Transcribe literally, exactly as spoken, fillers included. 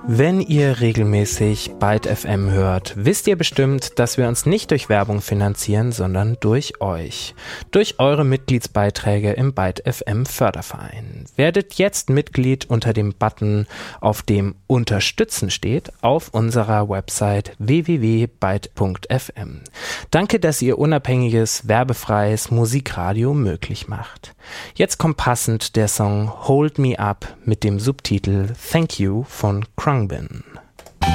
Wenn ihr regelmäßig Byte F M hört, wisst ihr bestimmt, dass wir uns nicht durch Werbung finanzieren, sondern durch euch. Durch eure Mitgliedsbeiträge im Byte F M Förderverein. Werdet jetzt Mitglied unter dem Button, auf dem Unterstützen steht, auf unserer Website w w w punkt byte punkt f m. Danke, dass ihr unabhängiges, werbefreies Musikradio möglich macht. Jetzt kommt passend der Song Hold Me Up mit dem Subtitel Thank You von Khruangbin.